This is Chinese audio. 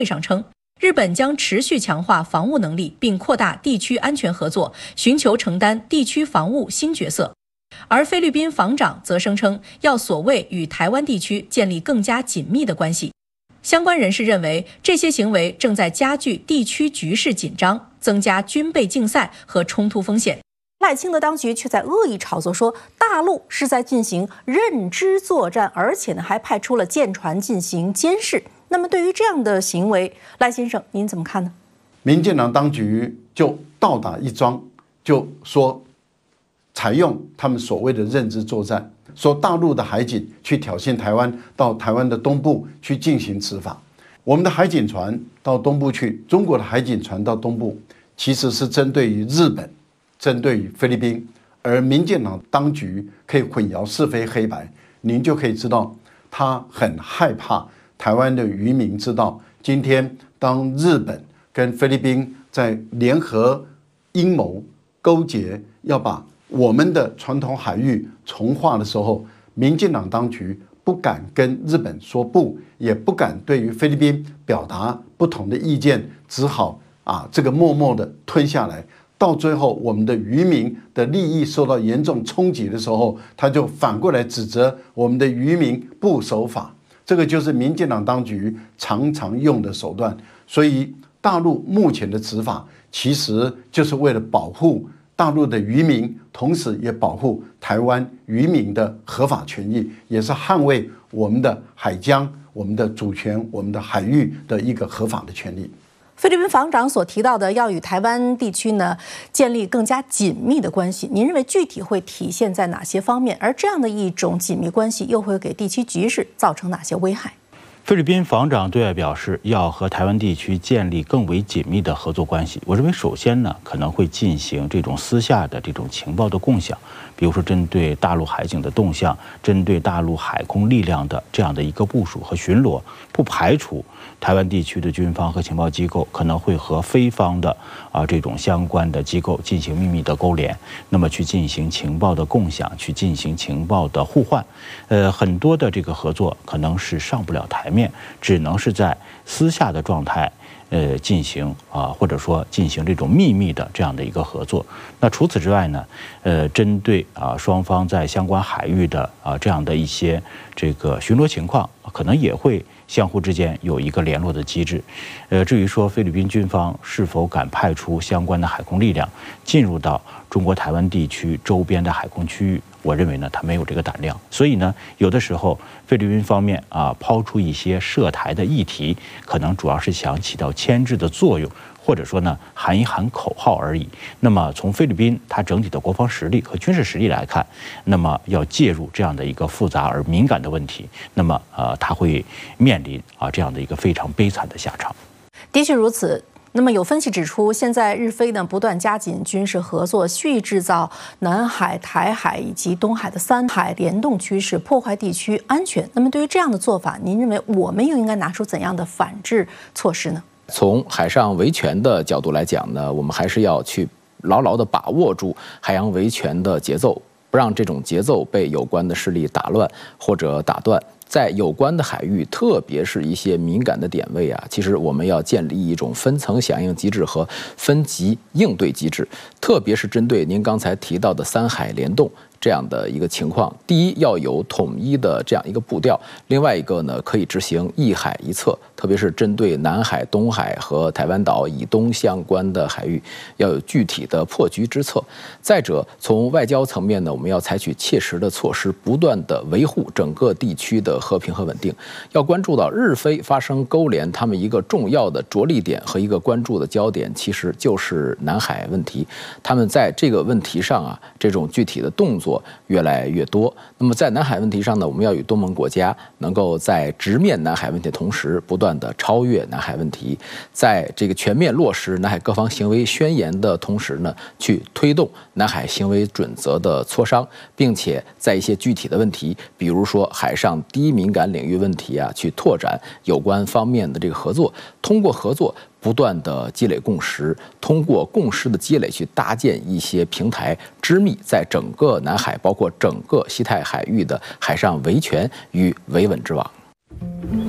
会上称，日本将持续强化防务能力，并扩大地区安全合作，寻求承担地区防务新角色。而菲律宾防长则声称，要所谓与台湾地区建立更加紧密的关系。相关人士认为，这些行为正在加剧地区局势紧张，增加军备竞赛和冲突风险。 赖清德当局却在恶意炒作说，大陆是在进行认知作战，而且还派出了舰船进行监视。那么对于这样的行为，赖先生您怎么看呢？ 民进党当局就倒打一桩，就说采用他们所谓的认知作战，说大陆的海警去挑衅台湾，到台湾的东部去进行执法。我们的海警船到东部去，中国的海警船到东部，其实是针对于日本，针对于菲律宾，而民进党当局可以混淆是非黑白，您就可以知道他很害怕台湾的渔民知道，今天当日本跟菲律宾在联合阴谋勾结，要把我们的传统海域重划的时候，民进党当局不敢跟日本说不，也不敢对于菲律宾表达不同的意见，只好这个默默的吞下来。到最后，我们的渔民的利益受到严重冲击的时候，他就反过来指责我们的渔民不守法。这个就是民进党当局常常用的手段。所以，大陆目前的执法其实就是为了保护大陆的渔民，同时也保护台湾渔民的合法权益，也是捍卫我们的海疆、我们的主权、我们的海域的一个合法的权利。 菲律宾防长所提到的要与台湾地区建立更加紧密的关系，您认为具体会体现在哪些方面？而这样的一种紧密关系又会给地区局势造成哪些危害？ 菲律宾防长对外表示，要和台湾地区建立更为紧密的合作关系。我认为，首先呢，可能会进行这种私下的这种情报的共享，比如说针对大陆海警的动向，针对大陆海空力量的这样的一个部署和巡逻，不排除台湾地区的军方和情报机构可能会和菲方的这种相关的机构进行秘密的勾连，那么去进行情报的共享，去进行情报的互换。很多的这个合作可能是上不了台面，只能是在私下的状态进行或者说进行这种秘密的这样的一个合作。那除此之外呢，针对双方在相关海域的这样的一些这个巡逻情况，可能也会相互之间有一个联络的机制。至于说菲律宾军方是否敢派出相关的海空力量进入到中国台湾地区周边的海空区域，我认为呢，他没有这个胆量。所以呢，有的时候菲律宾方面抛出一些涉台的议题，可能主要是想起到牵制的作用，或者说呢喊一喊口号而已。那么从菲律宾它整体的国防实力和军事实力来看，那么要介入这样的一个复杂而敏感的问题，那么它会面临这样的一个非常悲惨的下场。 的确如此。那么有分析指出，现在日菲不断加紧军事合作，蓄意制造南海、台海以及东海的三海联动趋势，破坏地区安全。那么对于这样的做法，您认为我们又应该拿出怎样的反制措施呢？ 从海上维权的角度来讲呢，我们还是要去牢牢地把握住海洋维权的节奏，不让这种节奏被有关的势力打乱或者打断。在有关的海域，特别是一些敏感的点位其实我们要建立一种分层响应机制和分级应对机制，特别是针对您刚才提到的三海联动这样的一个情况。第一，要有统一的这样一个步调；另外一个呢，可以执行一海一策，特别是针对南海、东海和台湾岛以东相关的海域，要有具体的破局之策。再者，从外交层面呢，我们要采取切实的措施，不断的维护整个地区的和平和稳定。要关注到日菲发生勾连，他们一个重要的着力点和一个关注的焦点，其实就是南海问题。他们在这个问题上这种具体的动作越来越多。那么在南海问题上呢，我们要与东盟国家能够在直面南海问题的同时，不断的超越南海问题，在这个全面落实南海各方行为宣言的同时呢，去推动南海行为准则的磋商，并且在一些具体的问题，比如说海上低敏感领域问题去拓展有关方面的这个合作，通过合作不断的积累共识，通过共识的积累去搭建一些平台，织密在整个南海，包括整个西太海域的海上维权与维稳之网。